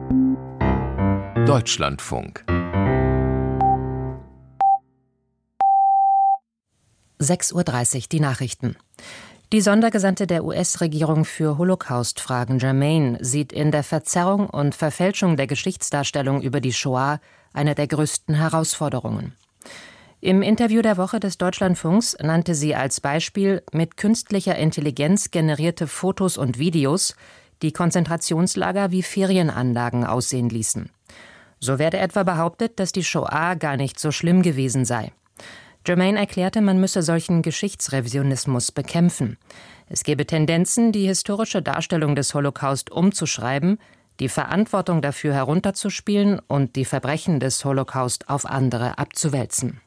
Deutschlandfunk 6:30 Uhr die Nachrichten. Die Sondergesandte der US-Regierung für Holocaust-Fragen Germain sieht in der Verzerrung und Verfälschung der Geschichtsdarstellung über die Shoah eine der größten Herausforderungen. Im Interview der Woche des Deutschlandfunks nannte sie als Beispiel mit künstlicher Intelligenz generierte Fotos und Videos, die Konzentrationslager wie Ferienanlagen aussehen ließen. So werde etwa behauptet, dass die Shoah gar nicht so schlimm gewesen sei. Germain erklärte, man müsse solchen Geschichtsrevisionismus bekämpfen. Es gebe Tendenzen, die historische Darstellung des Holocaust umzuschreiben, die Verantwortung dafür herunterzuspielen und die Verbrechen des Holocaust auf andere abzuwälzen.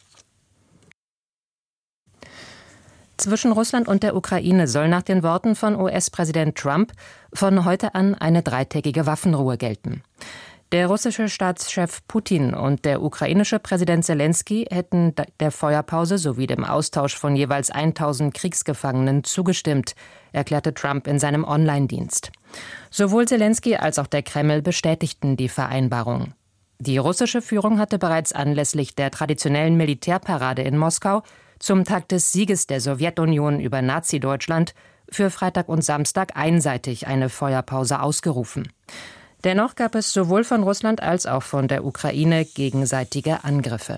Zwischen Russland und der Ukraine soll nach den Worten von US-Präsident Trump von heute an eine 3-tägige Waffenruhe gelten. Der russische Staatschef Putin und der ukrainische Präsident Selenskyj hätten der Feuerpause sowie dem Austausch von jeweils 1000 Kriegsgefangenen zugestimmt, erklärte Trump in seinem Online-Dienst. Sowohl Selenskyj als auch der Kreml bestätigten die Vereinbarung. Die russische Führung hatte bereits anlässlich der traditionellen Militärparade in Moskau zum Tag des Sieges der Sowjetunion über Nazi-Deutschland für Freitag und Samstag einseitig eine Feuerpause ausgerufen. Dennoch gab es sowohl von Russland als auch von der Ukraine gegenseitige Angriffe.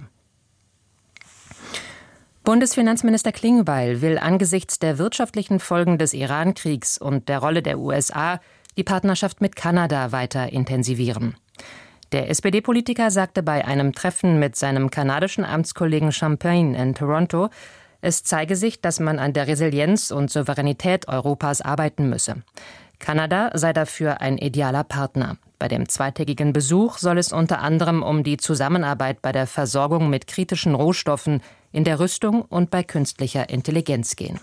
Bundesfinanzminister Klingbeil will angesichts der wirtschaftlichen Folgen des Iran-Kriegs und der Rolle der USA die Partnerschaft mit Kanada weiter intensivieren. Der SPD-Politiker sagte bei einem Treffen mit seinem kanadischen Amtskollegen Champagne in Toronto, es zeige sich, dass man an der Resilienz und Souveränität Europas arbeiten müsse. Kanada sei dafür ein idealer Partner. Bei dem 2-tägigen Besuch soll es unter anderem um die Zusammenarbeit bei der Versorgung mit kritischen Rohstoffen, in der Rüstung und bei künstlicher Intelligenz gehen.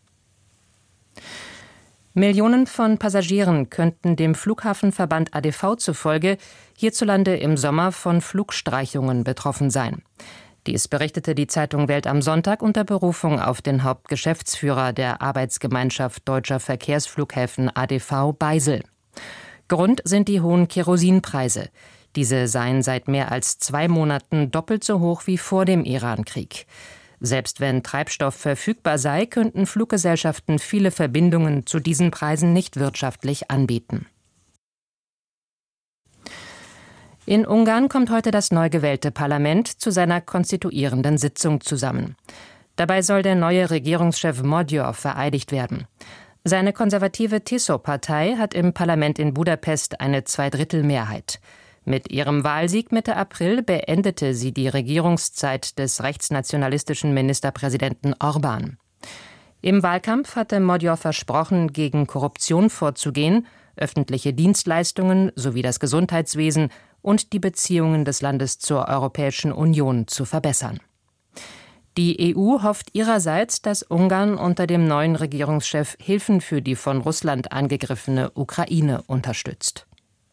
Millionen von Passagieren könnten dem Flughafenverband ADV zufolge hierzulande im Sommer von Flugstreichungen betroffen sein. Dies berichtete die Zeitung Welt am Sonntag unter Berufung auf den Hauptgeschäftsführer der Arbeitsgemeinschaft Deutscher Verkehrsflughäfen ADV Beisel. Grund sind die hohen Kerosinpreise. Diese seien seit mehr als 2 Monaten doppelt so hoch wie vor dem Iran-Krieg. Selbst wenn Treibstoff verfügbar sei, könnten Fluggesellschaften viele Verbindungen zu diesen Preisen nicht wirtschaftlich anbieten. In Ungarn kommt heute das neu gewählte Parlament zu seiner konstituierenden Sitzung zusammen. Dabei soll der neue Regierungschef Magyar vereidigt werden. Seine konservative TISO-Partei hat im Parlament in Budapest eine 2/3-Mehrheit. Mit ihrem Wahlsieg Mitte April beendete sie die Regierungszeit des rechtsnationalistischen Ministerpräsidenten Orbán. Im Wahlkampf hatte Magyar versprochen, gegen Korruption vorzugehen, öffentliche Dienstleistungen sowie das Gesundheitswesen und die Beziehungen des Landes zur Europäischen Union zu verbessern. Die EU hofft ihrerseits, dass Ungarn unter dem neuen Regierungschef Hilfen für die von Russland angegriffene Ukraine unterstützt.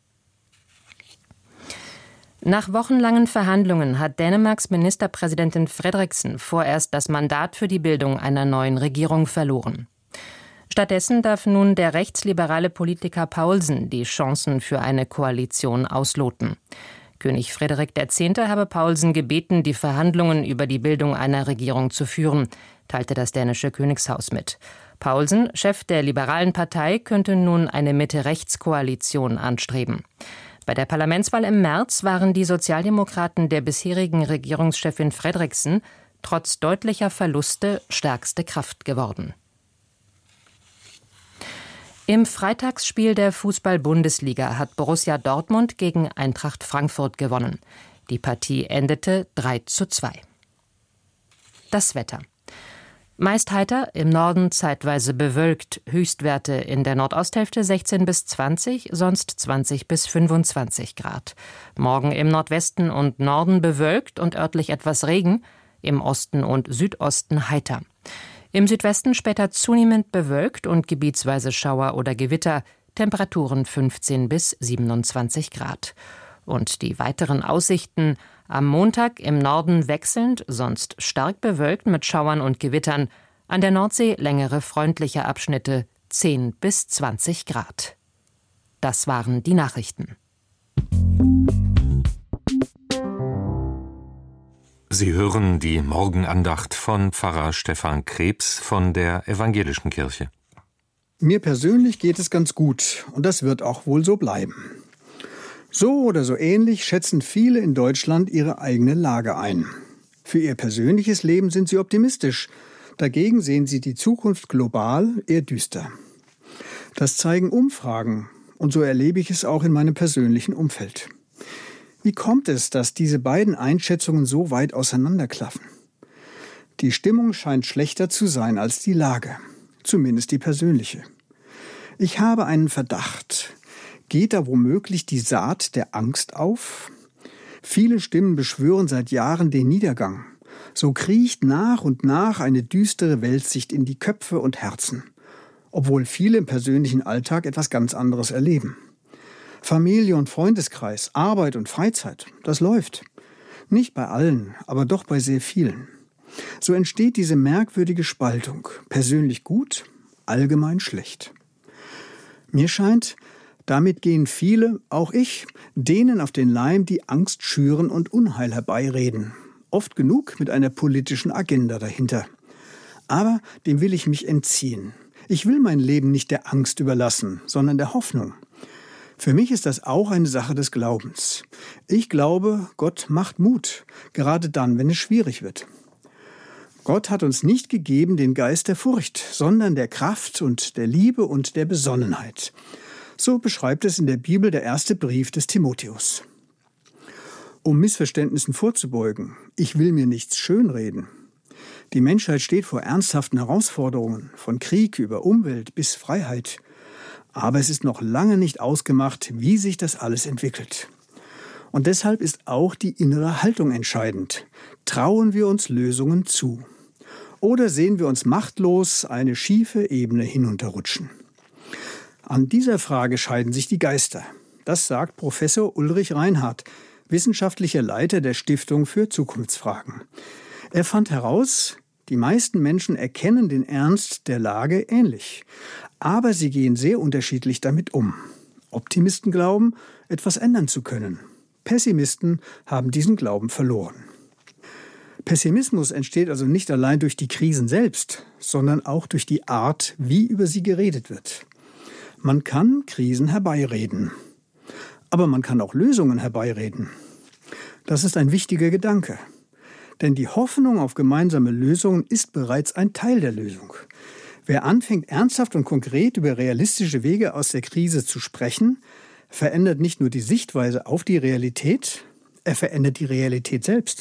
Nach wochenlangen Verhandlungen hat Dänemarks Ministerpräsidentin Frederiksen vorerst das Mandat für die Bildung einer neuen Regierung verloren. Stattdessen darf nun der rechtsliberale Politiker Paulsen die Chancen für eine Koalition ausloten. König Frederik X. habe Paulsen gebeten, die Verhandlungen über die Bildung einer Regierung zu führen, teilte das dänische Königshaus mit. Paulsen, Chef der liberalen Partei, könnte nun eine Mitte-Rechts-Koalition anstreben. Bei der Parlamentswahl im März waren die Sozialdemokraten der bisherigen Regierungschefin Frederiksen trotz deutlicher Verluste stärkste Kraft geworden. Im Freitagsspiel der Fußball-Bundesliga hat Borussia Dortmund gegen Eintracht Frankfurt gewonnen. Die Partie endete 3:2. Das Wetter. Meist heiter, im Norden zeitweise bewölkt, Höchstwerte in der Nordosthälfte 16 bis 20, sonst 20 bis 25 Grad. Morgen im Nordwesten und Norden bewölkt und örtlich etwas Regen, im Osten und Südosten heiter. Im Südwesten später zunehmend bewölkt und gebietsweise Schauer oder Gewitter, Temperaturen 15 bis 27 Grad. Und die weiteren Aussichten: am Montag im Norden wechselnd, sonst stark bewölkt mit Schauern und Gewittern, an der Nordsee längere freundliche Abschnitte, 10 bis 20 Grad. Das waren die Nachrichten. Sie hören die Morgenandacht von Pfarrer Stefan Krebs von der Evangelischen Kirche. Mir persönlich geht es ganz gut und das wird auch wohl so bleiben. So oder so ähnlich schätzen viele in Deutschland ihre eigene Lage ein. Für ihr persönliches Leben sind sie optimistisch, dagegen sehen sie die Zukunft global eher düster. Das zeigen Umfragen und so erlebe ich es auch in meinem persönlichen Umfeld. Wie kommt es, dass diese beiden Einschätzungen so weit auseinanderklaffen? Die Stimmung scheint schlechter zu sein als die Lage, zumindest die persönliche. Ich habe einen Verdacht. Geht da womöglich die Saat der Angst auf? Viele Stimmen beschwören seit Jahren den Niedergang. So kriecht nach und nach eine düstere Weltsicht in die Köpfe und Herzen, obwohl viele im persönlichen Alltag etwas ganz anderes erleben. Familie und Freundeskreis, Arbeit und Freizeit, das läuft. Nicht bei allen, aber doch bei sehr vielen. So entsteht diese merkwürdige Spaltung, persönlich gut, allgemein schlecht. Mir scheint, damit gehen viele, auch ich, denen auf den Leim, die Angst schüren und Unheil herbeireden. Oft genug mit einer politischen Agenda dahinter. Aber dem will ich mich entziehen. Ich will mein Leben nicht der Angst überlassen, sondern der Hoffnung. Für mich ist das auch eine Sache des Glaubens. Ich glaube, Gott macht Mut, gerade dann, wenn es schwierig wird. Gott hat uns nicht gegeben den Geist der Furcht, sondern der Kraft und der Liebe und der Besonnenheit. So beschreibt es in der Bibel der erste Brief des Timotheus. Um Missverständnissen vorzubeugen, ich will mir nichts schönreden. Die Menschheit steht vor ernsthaften Herausforderungen, von Krieg über Umwelt bis Freiheit. Aber es ist noch lange nicht ausgemacht, wie sich das alles entwickelt. Und deshalb ist auch die innere Haltung entscheidend. Trauen wir uns Lösungen zu? Oder sehen wir uns machtlos eine schiefe Ebene hinunterrutschen? An dieser Frage scheiden sich die Geister. Das sagt Professor Ulrich Reinhardt, wissenschaftlicher Leiter der Stiftung für Zukunftsfragen. Er fand heraus, die meisten Menschen erkennen den Ernst der Lage ähnlich. Aber sie gehen sehr unterschiedlich damit um. Optimisten glauben, etwas ändern zu können. Pessimisten haben diesen Glauben verloren. Pessimismus entsteht also nicht allein durch die Krisen selbst, sondern auch durch die Art, wie über sie geredet wird. Man kann Krisen herbeireden. Aber man kann auch Lösungen herbeireden. Das ist ein wichtiger Gedanke. Denn die Hoffnung auf gemeinsame Lösungen ist bereits ein Teil der Lösung. Wer anfängt, ernsthaft und konkret über realistische Wege aus der Krise zu sprechen, verändert nicht nur die Sichtweise auf die Realität, er verändert die Realität selbst.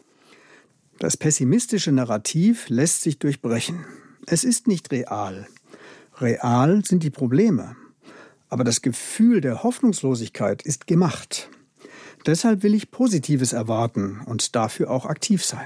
Das pessimistische Narrativ lässt sich durchbrechen. Es ist nicht real. Real sind die Probleme. Aber das Gefühl der Hoffnungslosigkeit ist gemacht. Deshalb will ich Positives erwarten und dafür auch aktiv sein.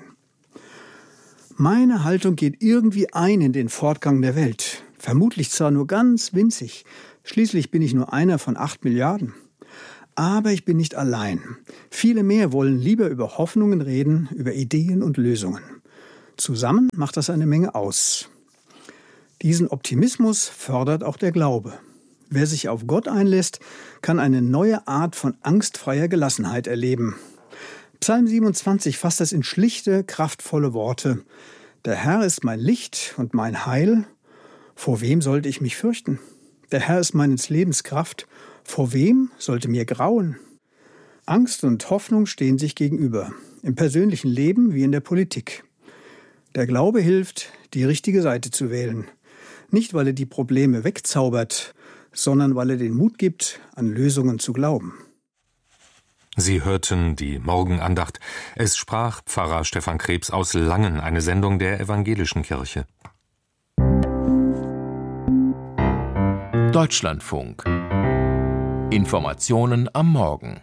Meine Haltung geht irgendwie ein in den Fortgang der Welt. Vermutlich zwar nur ganz winzig. Schließlich bin ich nur einer von 8 Milliarden. Aber ich bin nicht allein. Viele mehr wollen lieber über Hoffnungen reden, über Ideen und Lösungen. Zusammen macht das eine Menge aus. Diesen Optimismus fördert auch der Glaube. Wer sich auf Gott einlässt, kann eine neue Art von angstfreier Gelassenheit erleben. Psalm 27 fasst das in schlichte, kraftvolle Worte. Der Herr ist mein Licht und mein Heil. Vor wem sollte ich mich fürchten? Der Herr ist meines Lebens Kraft. Vor wem sollte mir grauen? Angst und Hoffnung stehen sich gegenüber, im persönlichen Leben wie in der Politik. Der Glaube hilft, die richtige Seite zu wählen. Nicht, weil er die Probleme wegzaubert, sondern weil er den Mut gibt, an Lösungen zu glauben. Sie hörten die Morgenandacht. Es sprach Pfarrer Stefan Krebs aus Langen, eine Sendung der Evangelischen Kirche. Deutschlandfunk. Informationen am Morgen.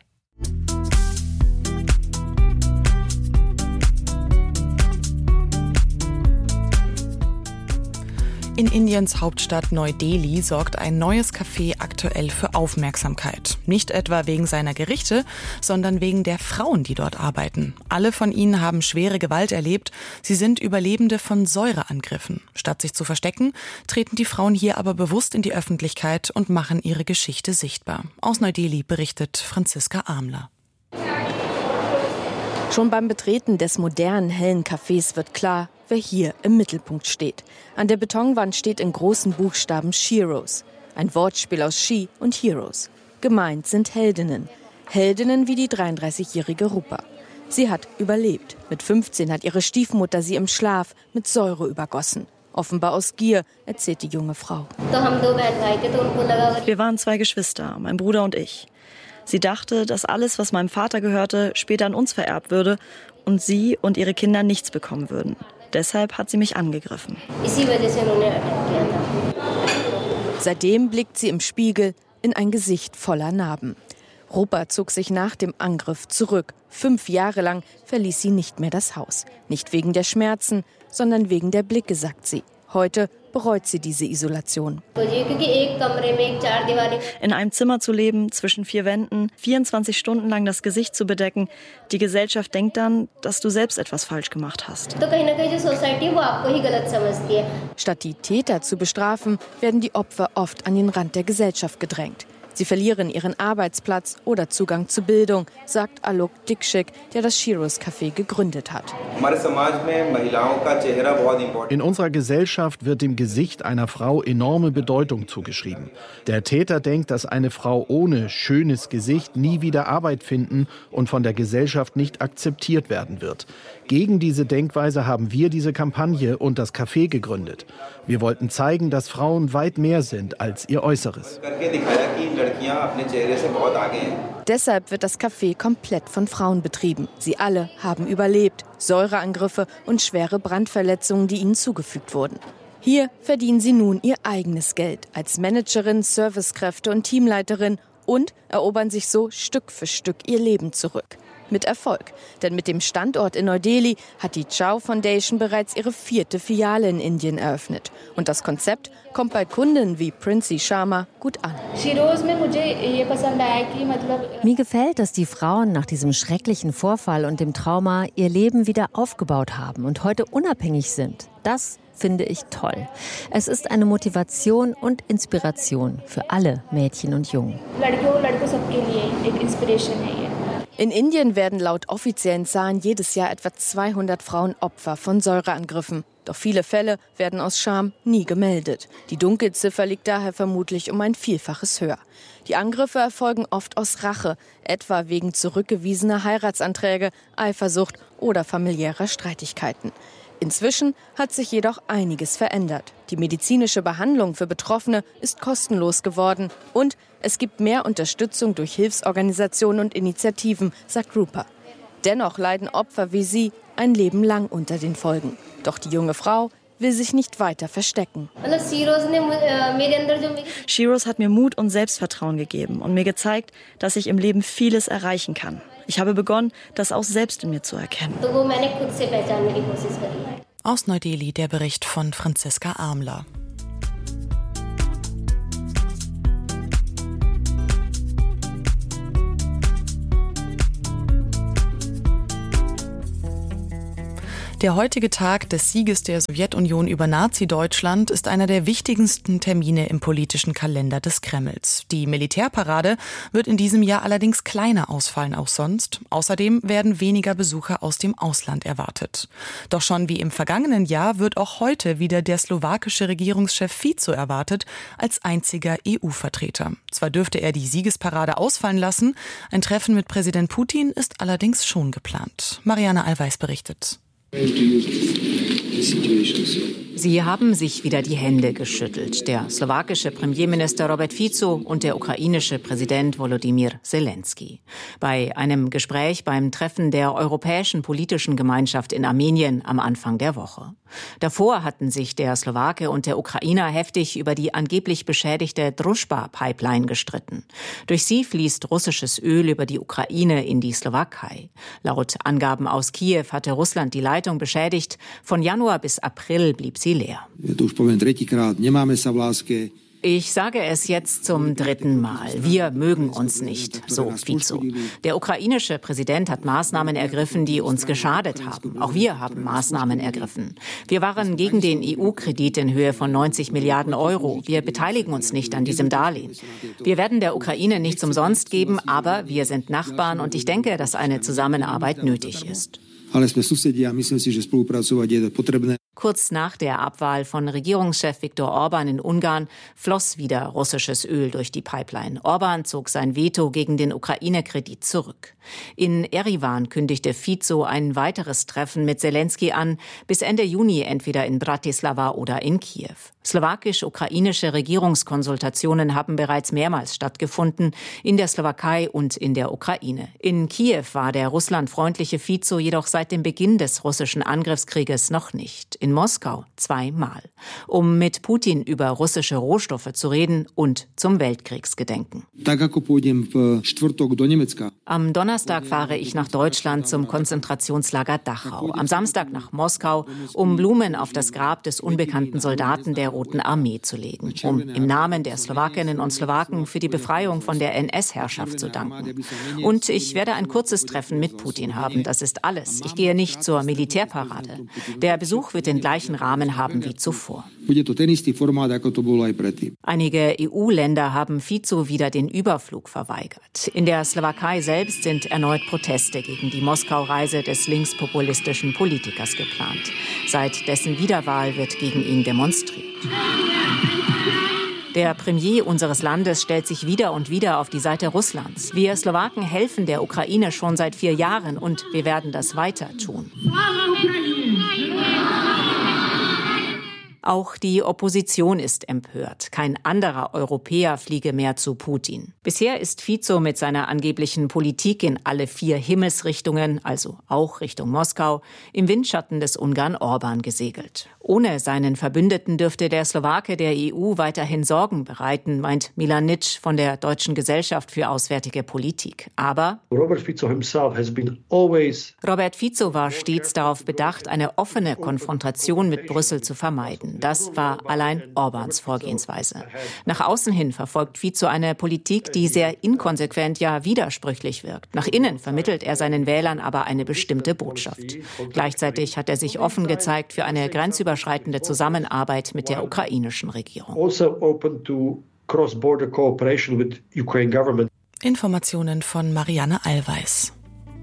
In Indiens Hauptstadt Neu-Delhi sorgt ein neues Café aktuell für Aufmerksamkeit. Nicht etwa wegen seiner Gerichte, sondern wegen der Frauen, die dort arbeiten. Alle von ihnen haben schwere Gewalt erlebt. Sie sind Überlebende von Säureangriffen. Statt sich zu verstecken, treten die Frauen hier aber bewusst in die Öffentlichkeit und machen ihre Geschichte sichtbar. Aus Neu-Delhi berichtet Franziska Amler. Schon beim Betreten des modernen, hellen Cafés wird klar, wer hier im Mittelpunkt steht. An der Betonwand steht in großen Buchstaben Sheroes. Ein Wortspiel aus She und Heroes. Gemeint sind Heldinnen. Heldinnen wie die 33-jährige Rupa. Sie hat überlebt. Mit 15 hat ihre Stiefmutter sie im Schlaf mit Säure übergossen. Offenbar aus Gier, erzählt die junge Frau. Wir waren 2 Geschwister, mein Bruder und ich. Sie dachte, dass alles, was meinem Vater gehörte, später an uns vererbt würde und sie und ihre Kinder nichts bekommen würden. Deshalb hat sie mich angegriffen. Seitdem blickt sie im Spiegel in ein Gesicht voller Narben. Rupa zog sich nach dem Angriff zurück. 5 Jahre lang verließ sie nicht mehr das Haus. Nicht wegen der Schmerzen, sondern wegen der Blicke, sagt sie. Heute bereut sie diese Isolation. In einem Zimmer zu leben, zwischen 4 Wänden, 24 Stunden lang das Gesicht zu bedecken. Die Gesellschaft denkt dann, dass du selbst etwas falsch gemacht hast. Statt die Täter zu bestrafen, werden die Opfer oft an den Rand der Gesellschaft gedrängt. Sie verlieren ihren Arbeitsplatz oder Zugang zu Bildung, sagt Alok Dikshik, der das Sheroes Café gegründet hat. In unserer Gesellschaft wird dem Gesicht einer Frau enorme Bedeutung zugeschrieben. Der Täter denkt, dass eine Frau ohne schönes Gesicht nie wieder Arbeit finden und von der Gesellschaft nicht akzeptiert werden wird. Gegen diese Denkweise haben wir diese Kampagne und das Café gegründet. Wir wollten zeigen, dass Frauen weit mehr sind als ihr Äußeres. Deshalb wird das Café komplett von Frauen betrieben. Sie alle haben überlebt. Säureangriffe und schwere Brandverletzungen, die ihnen zugefügt wurden. Hier verdienen sie nun ihr eigenes Geld als Managerin, Servicekräfte und Teamleiterin und erobern sich so Stück für Stück ihr Leben zurück. Mit Erfolg, denn mit dem Standort in Neu-Delhi hat die Chow Foundation bereits ihre 4. Filiale in Indien eröffnet. Und das Konzept kommt bei Kunden wie Princy Sharma gut an. Mir gefällt, dass die Frauen nach diesem schrecklichen Vorfall und dem Trauma ihr Leben wieder aufgebaut haben und heute unabhängig sind. Das finde ich toll. Es ist eine Motivation und Inspiration für alle Mädchen und Jungen. In Indien werden laut offiziellen Zahlen jedes Jahr etwa 200 Frauen Opfer von Säureangriffen. Doch viele Fälle werden aus Scham nie gemeldet. Die Dunkelziffer liegt daher vermutlich um ein Vielfaches höher. Die Angriffe erfolgen oft aus Rache, etwa wegen zurückgewiesener Heiratsanträge, Eifersucht oder familiärer Streitigkeiten. Inzwischen hat sich jedoch einiges verändert. Die medizinische Behandlung für Betroffene ist kostenlos geworden und es gibt mehr Unterstützung durch Hilfsorganisationen und Initiativen, sagt Rupa. Dennoch leiden Opfer wie sie ein Leben lang unter den Folgen. Doch die junge Frau will sich nicht weiter verstecken. Sheroes hat mir Mut und Selbstvertrauen gegeben und mir gezeigt, dass ich im Leben vieles erreichen kann. Ich habe begonnen, das auch selbst in mir zu erkennen. Aus Neu-Delhi der Bericht von Franziska Armler. Der heutige Tag des Sieges der Sowjetunion über Nazi-Deutschland ist einer der wichtigsten Termine im politischen Kalender des Kremls. Die Militärparade wird in diesem Jahr allerdings kleiner ausfallen als sonst. Außerdem werden weniger Besucher aus dem Ausland erwartet. Doch schon wie im vergangenen Jahr wird auch heute wieder der slowakische Regierungschef Fico erwartet als einziger EU-Vertreter. Zwar dürfte er die Siegesparade ausfallen lassen, ein Treffen mit Präsident Putin ist allerdings schon geplant. Marianne Allweis berichtet. Sie haben sich wieder die Hände geschüttelt, der slowakische Premierminister Robert Fico und der ukrainische Präsident Volodymyr Zelensky. Bei einem Gespräch beim Treffen der Europäischen Politischen Gemeinschaft in Armenien am Anfang der Woche. Davor hatten sich der Slowake und der Ukrainer heftig über die angeblich beschädigte Družba-Pipeline gestritten. Durch sie fließt russisches Öl über die Ukraine in die Slowakei. Laut Angaben aus Kiew hatte Russland die Leitung beschädigt. Von Januar bis April blieb sie leer. Ich sage es jetzt zum 3. Mal. Wir mögen uns nicht, so Fico. Der ukrainische Präsident hat Maßnahmen ergriffen, die uns geschadet haben. Auch wir haben Maßnahmen ergriffen. Wir waren gegen den EU-Kredit in Höhe von 90 Milliarden Euro. Wir beteiligen uns nicht an diesem Darlehen. Wir werden der Ukraine nichts umsonst geben, aber wir sind Nachbarn und ich denke, dass eine Zusammenarbeit nötig ist. Kurz nach der Abwahl von Regierungschef Viktor Orban in Ungarn floss wieder russisches Öl durch die Pipeline. Orban zog sein Veto gegen den Ukraine-Kredit zurück. In Erivan kündigte Fico ein weiteres Treffen mit Selenskyj an, bis Ende Juni entweder in Bratislava oder in Kiew. Slowakisch-ukrainische Regierungskonsultationen haben bereits mehrmals stattgefunden, in der Slowakei und in der Ukraine. In Kiew war der russlandfreundliche Fico jedoch seit dem Beginn des russischen Angriffskrieges noch nicht. In Moskau 2-mal, um mit Putin über russische Rohstoffe zu reden und zum Weltkriegsgedenken. Am Donnerstag fahre ich nach Deutschland zum Konzentrationslager Dachau. Am Samstag nach Moskau, um Blumen auf das Grab des unbekannten Soldaten der Roten Armee zu legen, um im Namen der Slowakinnen und Slowaken für die Befreiung von der NS-Herrschaft zu danken. Und ich werde ein kurzes Treffen mit Putin haben. Das ist alles. Ich gehe nicht zur Militärparade. Der Besuch wird den gleichen Rahmen haben wie zuvor. Einige EU-Länder haben Fico wieder den Überflug verweigert. In der Slowakei selbst sind erneut Proteste gegen die Moskau-Reise des linkspopulistischen Politikers geplant. Seit dessen Wiederwahl wird gegen ihn demonstriert. Der Premier unseres Landes stellt sich wieder und wieder auf die Seite Russlands. Wir Slowaken helfen der Ukraine schon seit 4 Jahren und wir werden das weiter tun. Auch die Opposition ist empört. Kein anderer Europäer fliege mehr zu Putin. Bisher ist Fico mit seiner angeblichen Politik in alle 4 Himmelsrichtungen, also auch Richtung Moskau, im Windschatten des Ungarn Orban gesegelt. Ohne seinen Verbündeten dürfte der Slowake der EU weiterhin Sorgen bereiten, meint Milan Nitsch von der Deutschen Gesellschaft für Auswärtige Politik. Aber Robert Fico war stets darauf bedacht, eine offene Konfrontation mit Brüssel zu vermeiden. Das war allein Orbans Vorgehensweise. Nach außen hin verfolgt Fico eine Politik, die sehr inkonsequent, ja widersprüchlich wirkt. Nach innen vermittelt er seinen Wählern aber eine bestimmte Botschaft. Gleichzeitig hat er sich offen gezeigt für eine grenzüberschreitende Zusammenarbeit mit der ukrainischen Regierung. Informationen von Marianne Allweis.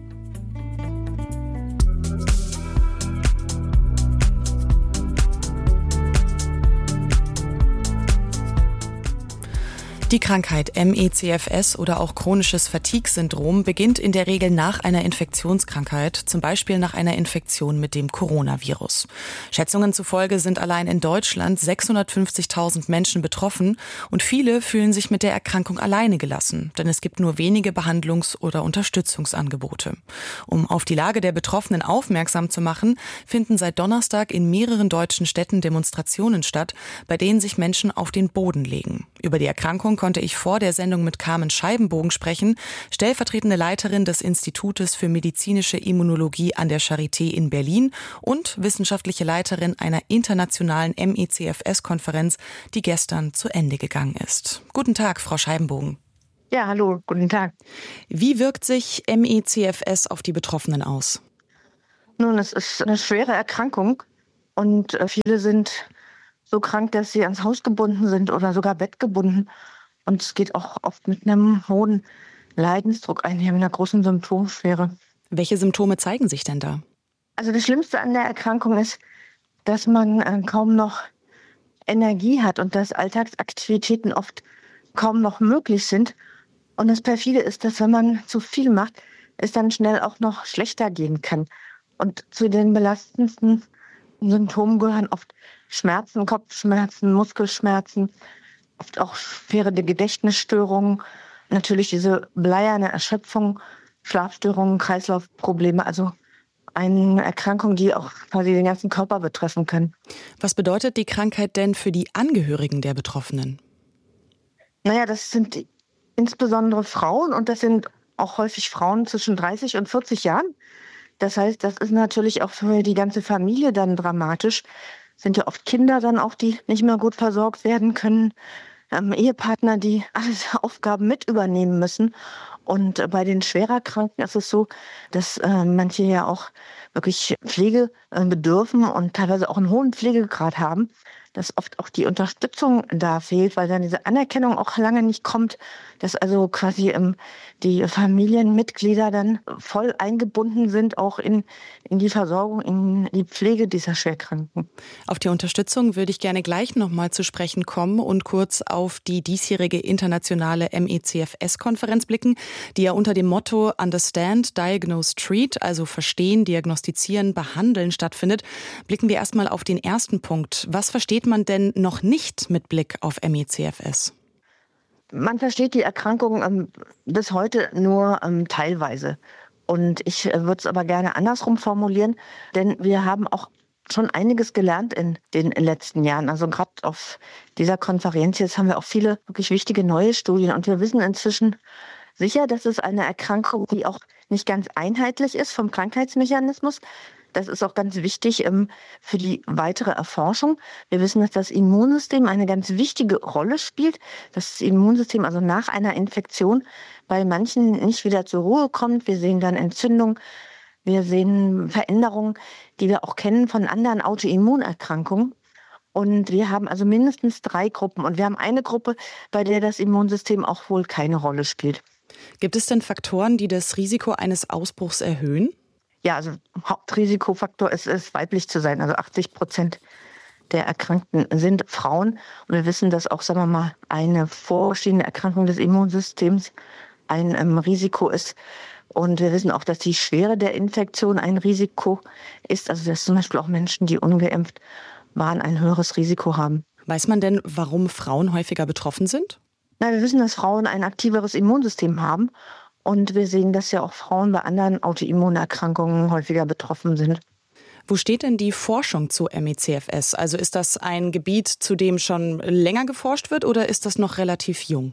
Die Krankheit ME/CFS oder auch chronisches Fatigue-Syndrom beginnt in der Regel nach einer Infektionskrankheit, zum Beispiel nach einer Infektion mit dem Coronavirus. Schätzungen zufolge sind allein in Deutschland 650.000 Menschen betroffen und viele fühlen sich mit der Erkrankung alleine gelassen, denn es gibt nur wenige Behandlungs- oder Unterstützungsangebote. Um auf die Lage der Betroffenen aufmerksam zu machen, finden seit Donnerstag in mehreren deutschen Städten Demonstrationen statt, bei denen sich Menschen auf den Boden legen. Über die Erkrankung konnte ich vor der Sendung mit Carmen Scheibenbogen sprechen, stellvertretende Leiterin des Institutes für medizinische Immunologie an der Charité in Berlin und wissenschaftliche Leiterin einer internationalen ME/CFS-Konferenz, die gestern zu Ende gegangen ist. Guten Tag, Frau Scheibenbogen. Ja, hallo, guten Tag. Wie wirkt sich ME/CFS auf die Betroffenen aus? Nun, es ist eine schwere Erkrankung und viele sind so krank, dass sie ans Haus gebunden sind oder sogar bettgebunden. Und es geht auch oft mit einem hohen Leidensdruck einher, mit einer großen Symptomschwere. Welche Symptome zeigen sich denn da? Also das Schlimmste an der Erkrankung ist, dass man kaum noch Energie hat und dass Alltagsaktivitäten oft kaum noch möglich sind. Und das Perfide ist, dass wenn man zu viel macht, es dann schnell auch noch schlechter gehen kann. Und zu den belastendsten Symptomen gehören oft Schmerzen, Kopfschmerzen, Muskelschmerzen, oft auch schwere Gedächtnisstörungen, natürlich diese bleierne Erschöpfung, Schlafstörungen, Kreislaufprobleme, also eine Erkrankung, die auch quasi den ganzen Körper betreffen kann. Was bedeutet die Krankheit denn für die Angehörigen der Betroffenen? Naja, das sind insbesondere Frauen und das sind auch häufig Frauen zwischen 30 und 40 Jahren. Das heißt, das ist natürlich auch für die ganze Familie dann dramatisch. Sind ja oft Kinder dann auch, die nicht mehr gut versorgt werden können. Ehepartner, die alle Aufgaben mit übernehmen müssen. Und bei den schwerer Kranken ist es so, dass manche ja auch wirklich Pflege bedürfen und teilweise auch einen hohen Pflegegrad haben, dass oft auch die Unterstützung da fehlt, weil dann diese Anerkennung auch lange nicht kommt, dass also quasi die Familienmitglieder dann voll eingebunden sind, auch in die Versorgung, in die Pflege dieser Schwerkranken. Auf die Unterstützung würde ich gerne gleich nochmal zu sprechen kommen und kurz auf die diesjährige internationale MECFS-Konferenz blicken, die ja unter dem Motto Understand, Diagnose, Treat, also verstehen, diagnostizieren, behandeln stattfindet. Blicken wir erstmal auf den ersten Punkt. Was versteht man denn noch nicht mit Blick auf MECFS? Man versteht die Erkrankung bis heute nur teilweise. Und ich würde es aber gerne andersrum formulieren, denn wir haben auch schon einiges gelernt in den letzten Jahren. Also gerade auf dieser Konferenz jetzt haben wir auch viele wirklich wichtige neue Studien. Und wir wissen inzwischen sicher, dass es eine Erkrankung, die auch nicht ganz einheitlich ist vom Krankheitsmechanismus. Das ist auch ganz wichtig für die weitere Erforschung. Wir wissen, dass das Immunsystem eine ganz wichtige Rolle spielt. Dass das Immunsystem also nach einer Infektion bei manchen nicht wieder zur Ruhe kommt. Wir sehen dann Entzündung, wir sehen Veränderungen, die wir auch kennen von anderen Autoimmunerkrankungen. Und wir haben also mindestens 3 Gruppen. Und wir haben eine Gruppe, bei der das Immunsystem auch wohl keine Rolle spielt. Gibt es denn Faktoren, die das Risiko eines Ausbruchs erhöhen? Ja, also Hauptrisikofaktor ist es, weiblich zu sein. Also 80% der Erkrankten sind Frauen. Und wir wissen, dass auch, sagen wir mal, eine vorstehende Erkrankung des Immunsystems ein Risiko ist. Und wir wissen auch, dass die Schwere der Infektion ein Risiko ist. Also dass zum Beispiel auch Menschen, die ungeimpft waren, ein höheres Risiko haben. Weiß man denn, warum Frauen häufiger betroffen sind? Na, wir wissen, dass Frauen ein aktiveres Immunsystem haben. Und wir sehen, dass ja auch Frauen bei anderen Autoimmunerkrankungen häufiger betroffen sind. Wo steht denn die Forschung zu MECFS? Also ist das ein Gebiet, zu dem schon länger geforscht wird, oder ist das noch relativ jung?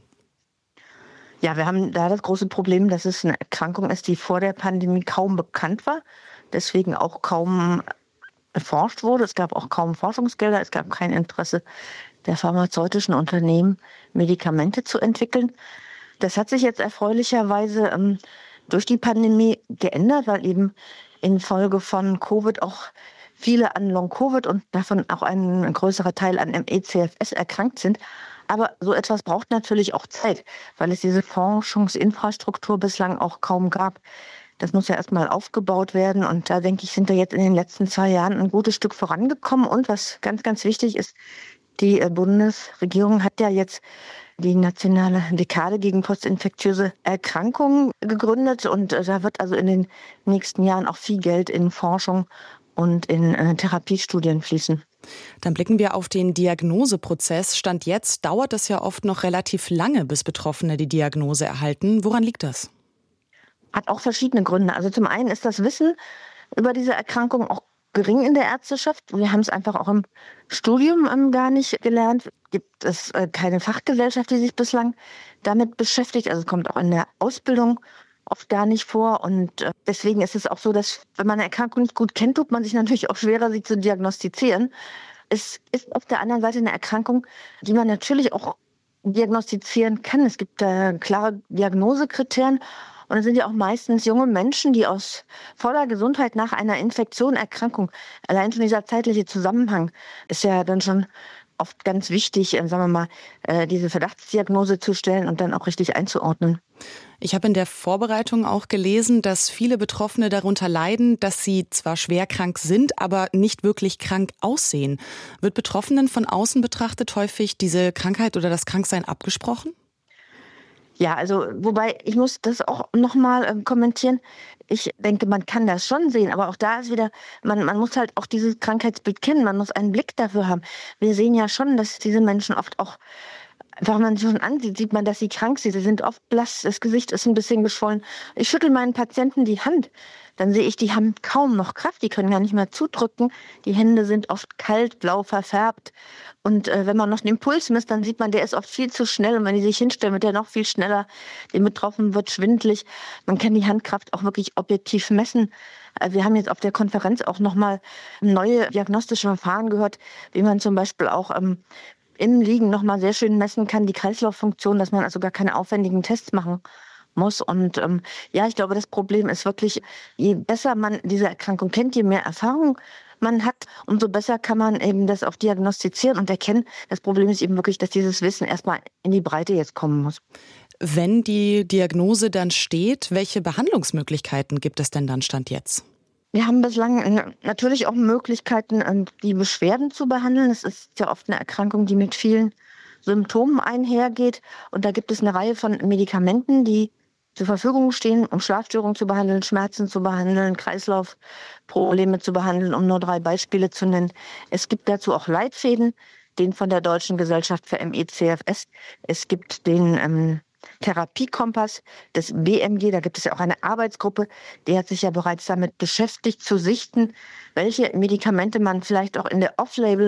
Ja, wir haben da das große Problem, dass es eine Erkrankung ist, die vor der Pandemie kaum bekannt war, deswegen auch kaum erforscht wurde. Es gab auch kaum Forschungsgelder, es gab kein Interesse der pharmazeutischen Unternehmen, Medikamente zu entwickeln. Das hat sich jetzt erfreulicherweise durch die Pandemie geändert, weil eben infolge von Covid auch viele an Long-Covid und davon auch ein größerer Teil an MECFS erkrankt sind. Aber so etwas braucht natürlich auch Zeit, weil es diese Forschungsinfrastruktur bislang auch kaum gab. Das muss ja erstmal aufgebaut werden. Und da denke ich, sind wir jetzt in den letzten 2 Jahren ein gutes Stück vorangekommen. Und was ganz, ganz wichtig ist, die Bundesregierung hat ja jetzt die nationale Dekade gegen postinfektiöse Erkrankungen gegründet. Und da wird also in den nächsten Jahren auch viel Geld in Forschung und in Therapiestudien fließen. Dann blicken wir auf den Diagnoseprozess. Stand jetzt dauert es ja oft noch relativ lange, bis Betroffene die Diagnose erhalten. Woran liegt das? Hat auch verschiedene Gründe. Also zum einen ist das Wissen über diese Erkrankung auch gering in der Ärzteschaft. Wir haben es einfach auch im Studium gar nicht gelernt. Gibt es keine Fachgesellschaft, die sich bislang damit beschäftigt. Also es kommt auch in der Ausbildung oft gar nicht vor. Und deswegen ist es auch so, dass wenn man eine Erkrankung nicht gut kennt, tut man sich natürlich auch schwerer, sie zu diagnostizieren. Es ist auf der anderen Seite eine Erkrankung, die man natürlich auch diagnostizieren kann. Es gibt klare Diagnosekriterien. Und es sind ja auch meistens junge Menschen, die aus voller Gesundheit nach einer Infektion, Erkrankung, allein schon dieser zeitliche Zusammenhang ist ja dann schon oft ganz wichtig, sagen wir mal, diese Verdachtsdiagnose zu stellen und dann auch richtig einzuordnen. Ich habe in der Vorbereitung auch gelesen, dass viele Betroffene darunter leiden, dass sie zwar schwer krank sind, aber nicht wirklich krank aussehen. Wird Betroffenen von außen betrachtet häufig diese Krankheit oder das Kranksein abgesprochen? Ja, also wobei, ich muss das auch nochmal kommentieren. Ich denke, man kann das schon sehen, aber auch da ist wieder, man muss halt auch dieses Krankheitsbild kennen, man muss einen Blick dafür haben. Wir sehen ja schon, dass diese Menschen oft auch, wenn man sie schon ansieht, sieht man, dass sie krank sind. Sie sind oft blass, das Gesicht ist ein bisschen geschwollen. Ich schüttel meinen Patienten die Hand, dann sehe ich, die haben kaum noch Kraft, die können gar nicht mehr zudrücken. Die Hände sind oft kalt, blau verfärbt. Und wenn man noch den Puls misst, dann sieht man, der ist oft viel zu schnell. Und wenn die sich hinstellen, wird der noch viel schneller. Dem Betroffenen wird schwindelig. Man kann die Handkraft auch wirklich objektiv messen. Wir haben jetzt auf der Konferenz auch nochmal neue diagnostische Verfahren gehört, wie man zum Beispiel auch im Liegen nochmal sehr schön messen kann, die Kreislauffunktion, dass man also gar keine aufwendigen Tests machen muss. Und ich glaube, das Problem ist wirklich, je besser man diese Erkrankung kennt, je mehr Erfahrung man hat, umso besser kann man eben das auch diagnostizieren und erkennen. Das Problem ist eben wirklich, dass dieses Wissen erstmal in die Breite jetzt kommen muss. Wenn die Diagnose dann steht, welche Behandlungsmöglichkeiten gibt es denn dann Stand jetzt? Wir haben bislang natürlich auch Möglichkeiten, die Beschwerden zu behandeln. Es ist ja oft eine Erkrankung, die mit vielen Symptomen einhergeht. Und da gibt es eine Reihe von Medikamenten, die zur Verfügung stehen, um Schlafstörungen zu behandeln, Schmerzen zu behandeln, Kreislaufprobleme zu behandeln, um nur 3 Beispiele zu nennen. Es gibt dazu auch Leitfäden, den von der Deutschen Gesellschaft für ME/CFS. Es gibt den Therapiekompass des BMG, da gibt es ja auch eine Arbeitsgruppe, die hat sich ja bereits damit beschäftigt, zu sichten, welche Medikamente man vielleicht auch in der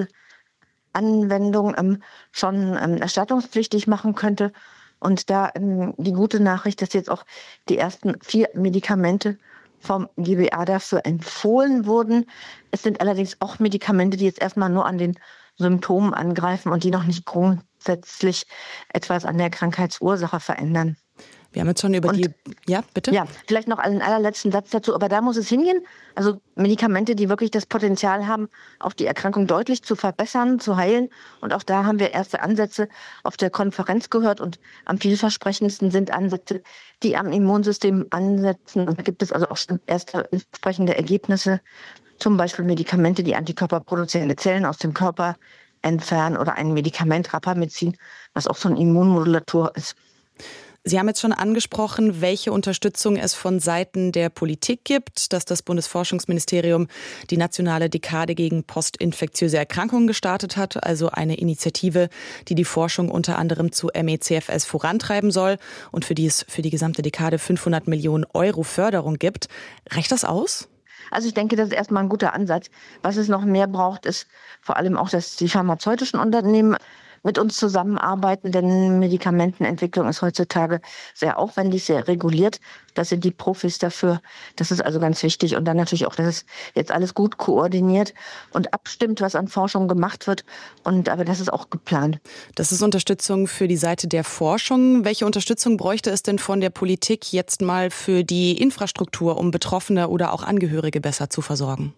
Off-Label-Anwendung schon erstattungspflichtig machen könnte. Und da die gute Nachricht, dass jetzt auch die ersten 4 Medikamente vom GBA dafür empfohlen wurden. Es sind allerdings auch Medikamente, die jetzt erstmal nur an den Symptomen angreifen und die noch nicht grundsätzlich etwas an der Krankheitsursache verändern. Wir haben jetzt schon über Ja, bitte? Ja, vielleicht noch einen allerletzten Satz dazu, aber da muss es hingehen. Also Medikamente, die wirklich das Potenzial haben, auch die Erkrankung deutlich zu verbessern, zu heilen. Und auch da haben wir erste Ansätze auf der Konferenz gehört. Und am vielversprechendsten sind Ansätze, die am Immunsystem ansetzen. Und da gibt es also auch schon erste entsprechende Ergebnisse. Zum Beispiel Medikamente, die antikörperproduzierende Zellen aus dem Körper entfernen oder ein Medikament Rapamycin, was auch so ein Immunmodulator ist. Sie haben jetzt schon angesprochen, welche Unterstützung es von Seiten der Politik gibt, dass das Bundesforschungsministerium die nationale Dekade gegen postinfektiöse Erkrankungen gestartet hat, also eine Initiative, die die Forschung unter anderem zu ME/CFS vorantreiben soll und für die es für die gesamte Dekade 500 Millionen Euro Förderung gibt. Reicht das aus? Also ich denke, das ist erstmal ein guter Ansatz. Was es noch mehr braucht, ist vor allem auch, dass die pharmazeutischen Unternehmen mit uns zusammenarbeiten, denn Medikamentenentwicklung ist heutzutage sehr aufwendig, sehr reguliert. Das sind die Profis dafür. Das ist also ganz wichtig. Und dann natürlich auch, dass es jetzt alles gut koordiniert und abstimmt, was an Forschung gemacht wird. Aber das ist auch geplant. Das ist Unterstützung für die Seite der Forschung. Welche Unterstützung bräuchte es denn von der Politik jetzt mal für die Infrastruktur, um Betroffene oder auch Angehörige besser zu versorgen?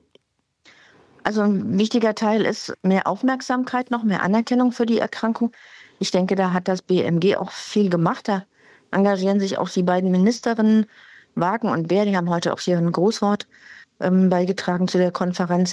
Also ein wichtiger Teil ist mehr Aufmerksamkeit, noch mehr Anerkennung für die Erkrankung. Ich denke, da hat das BMG auch viel gemacht. Da engagieren sich auch die beiden Ministerinnen, Wagen und Bär. Die haben heute auch hier ein Großwort beigetragen zu der Konferenz.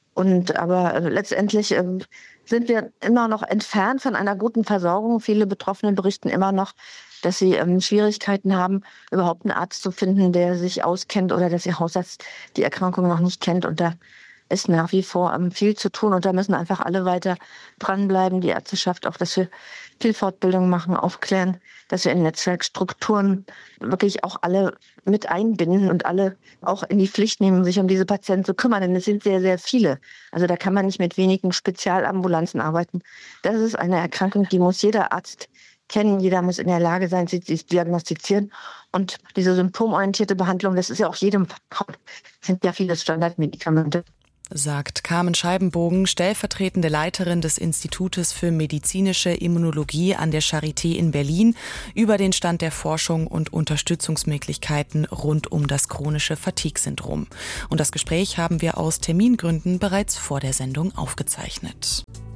Aber letztendlich sind wir immer noch entfernt von einer guten Versorgung. Viele Betroffene berichten immer noch, dass sie Schwierigkeiten haben, überhaupt einen Arzt zu finden, der sich auskennt oder dass ihr Hausarzt die Erkrankung noch nicht kennt. Und da ist nach wie vor viel zu tun und da müssen einfach alle weiter dranbleiben, die Ärzteschaft auch, dass wir viel Fortbildung machen, aufklären, dass wir in Netzwerkstrukturen wirklich auch alle mit einbinden und alle auch in die Pflicht nehmen, sich um diese Patienten zu kümmern, denn es sind sehr, sehr viele. Also da kann man nicht mit wenigen Spezialambulanzen arbeiten. Das ist eine Erkrankung, die muss jeder Arzt kennen, jeder muss in der Lage sein, sie zu diagnostizieren. Und diese symptomorientierte Behandlung, das ist ja auch jedem vertraut, sind ja viele Standardmedikamente. Sagt Carmen Scheibenbogen, stellvertretende Leiterin des Institutes für medizinische Immunologie an der Charité in Berlin, über den Stand der Forschung und Unterstützungsmöglichkeiten rund um das chronische Fatigue-Syndrom. Und das Gespräch haben wir aus Termingründen bereits vor der Sendung aufgezeichnet.